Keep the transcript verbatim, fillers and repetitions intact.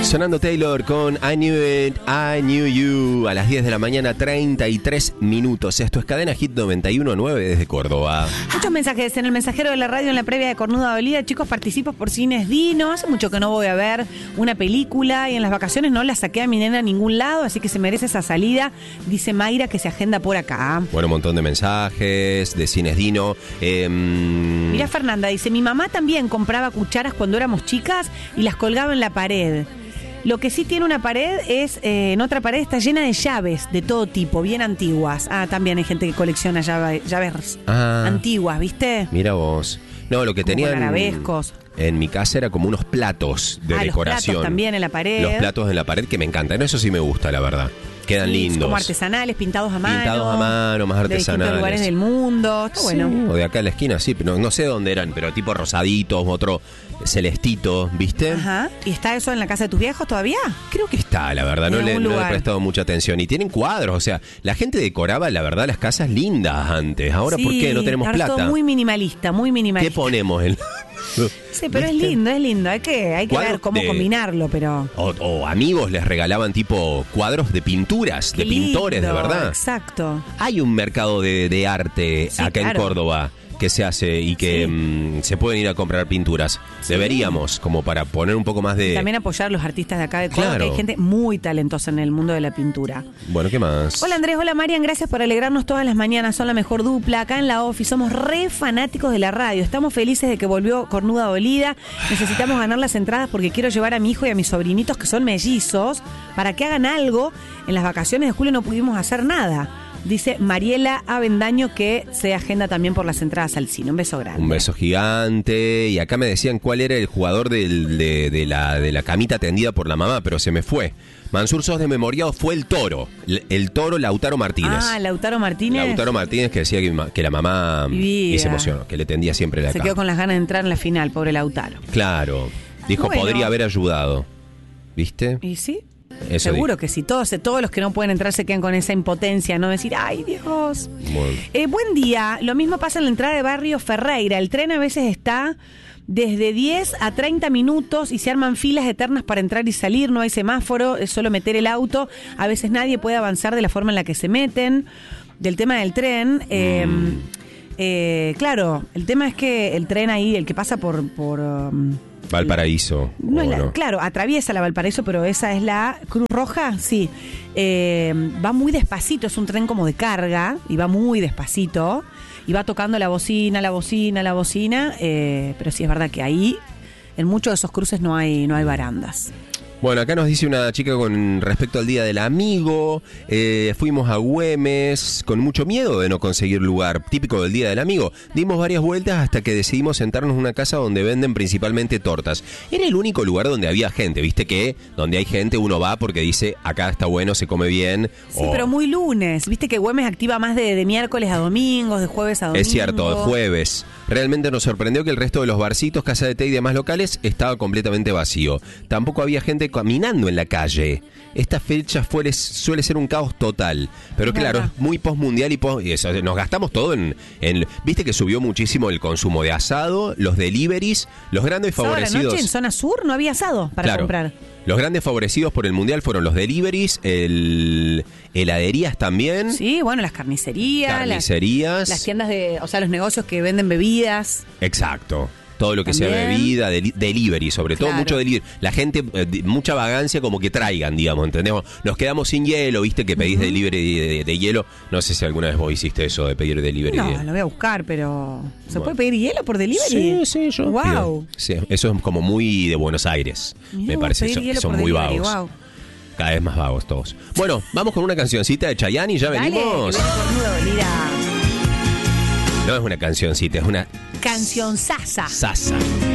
Sonando Taylor con I Knew It, I Knew You a las diez de la mañana, treinta y tres minutos. Esto es Cadena Hit noventa y uno punto nueve desde Córdoba. Muchos mensajes en el mensajero de la radio en la previa de Cornuda Dolida. Chicos, participo por Cines Dino. Hace mucho que no voy a ver una película y en las vacaciones no la saqué a mi nena a ningún lado, así que se merece esa salida. Dice Mayra que se agenda por acá. Bueno, un montón de mensajes de Cines Dino. Eh, Mirá, Fernanda dice, mi mamá también compraba cucharas cuando éramos chicas y las colgaba en la pared. Lo que sí tiene una pared es, eh, en otra pared está llena de llaves de todo tipo, bien antiguas. Ah, también hay gente que colecciona llave, llaves ah, antiguas, ¿viste? Mira vos. No, lo que como tenían arabescos. En mi casa era como unos platos de ah, decoración. Los platos también en la pared. Los platos en la pared que me encantan. Eso sí me gusta, la verdad. Quedan sí, lindos. Como artesanales, pintados a mano. Pintados a mano, más artesanales. De distintos lugares del mundo. Está sí, bueno. O de acá en la esquina, sí. No, no sé dónde eran, pero tipo rosaditos, otro celestito, ¿viste? Ajá. ¿Y está eso en la casa de tus viejos todavía? Creo que está, la verdad. No le, no le he prestado mucha atención. Y tienen cuadros, o sea, la gente decoraba, la verdad, las casas lindas antes. Ahora, sí, ¿por qué? No tenemos ahora plata. Todo muy minimalista, muy minimalista. ¿Qué ponemos en...? Sí, pero ¿viste? es lindo, es lindo. Hay que, hay que ver cómo de, combinarlo, pero... O, o amigos les regalaban tipo cuadros de pinturas, Qué de lindo, pintores, de verdad. Exacto. Hay un mercado de, de arte sí, acá claro. en Córdoba que se hace y que sí. mmm, se pueden ir a comprar pinturas. Sí. Deberíamos, como para poner un poco más de... Y también apoyar a los artistas de acá de Córdoba, claro. que hay gente muy talentosa en el mundo de la pintura. Bueno, ¿qué más? Hola Andrés, hola Marian, gracias por alegrarnos todas las mañanas, son la mejor dupla. Acá en la Office somos re fanáticos de la radio, estamos felices de que volvió Cornuda Dolida. Necesitamos ganar las entradas porque quiero llevar a mi hijo y a mis sobrinitos que son mellizos para que hagan algo. En las vacaciones de julio no pudimos hacer nada. Dice Mariela Avendaño que se agenda también por las entradas al cine. Un beso grande. Un beso gigante. Y acá me decían cuál era el jugador del, de, de, la, de la camita tendida por la mamá, pero se me fue. Mansur, sos de memoriado, fue el toro. El, el toro Lautaro Martínez. Ah, Lautaro Martínez. Lautaro Martínez que decía que, que la mamá Vivía. y se emocionó, que le tendía siempre la Se cama. quedó con las ganas de entrar en la final, pobre Lautaro. Claro. Dijo, bueno. podría haber ayudado. ¿Viste? ¿Y sí? Eso Seguro digo. que sí, todos, todos los que no pueden entrar se quedan con esa impotencia, no decir, ay Dios. Bueno. Eh, buen día, lo mismo pasa en la entrada de Barrio Ferreira, el tren a veces está desde diez a treinta minutos y se arman filas eternas para entrar y salir, no hay semáforo, es solo meter el auto, a veces nadie puede avanzar de la forma en la que se meten. Del tema del tren, eh, mm. eh, claro, el tema es que el tren ahí, el que pasa por... por um, Valparaíso. No es la, no? Claro, atraviesa la Valparaíso, pero esa es la Cruz Roja, sí. Eh, va muy despacito, es un tren como de carga, y va muy despacito, y va tocando la bocina, la bocina, la bocina, eh, pero sí es verdad que ahí, en muchos de esos cruces no hay, no hay barandas. Bueno, acá nos dice una chica con respecto al Día del Amigo, eh, fuimos a Güemes con mucho miedo de no conseguir lugar, típico del Día del Amigo. Dimos varias vueltas hasta que decidimos sentarnos en una casa donde venden principalmente tortas. Era el único lugar donde había gente, viste que donde hay gente uno va porque dice, acá está bueno, se come bien. Sí, o... pero muy lunes, viste que Güemes activa más de, de miércoles a domingos, de jueves a domingo. Es cierto, de jueves. Realmente nos sorprendió que el resto de los barcitos, casa de té y demás locales estaba completamente vacío. Tampoco había gente caminando en la calle. Esta fecha fue, suele ser un caos total. Pero es claro, verdad. Es muy postmundial y, post, y eso, nos gastamos todo en, en... Viste que subió muchísimo el consumo de asado, los deliveries, los grandes favorecidos... Ahora, noche en zona sur no había asado para claro, comprar. Los grandes favorecidos por el mundial fueron los deliveries, el heladerías también. Sí, bueno, las carnicerías. Carnicerías. Las, las tiendas de... O sea, los negocios que venden bebidas. Exacto. Todo lo que también. sea bebida, del, delivery, sobre todo claro. mucho delivery. La gente, eh, mucha vagancia como que traigan, digamos, ¿entendemos? Nos quedamos sin hielo, viste que pedís uh-huh. delivery de, de, de hielo. No sé si alguna vez vos hiciste eso de pedir delivery. No, de... lo voy a buscar, pero... ¿Se bueno. puede pedir hielo por delivery? Sí, sí, yo. Wow. Pido. Sí, eso es como muy de Buenos Aires. Mirá, me parece eso, que son muy delivery, vagos. Wow. Cada vez más vagos todos. Bueno, vamos con una cancioncita de Chayanne y ya Dale, venimos. Dale, no es una cancioncita, es una... Canción sasa. Sasa.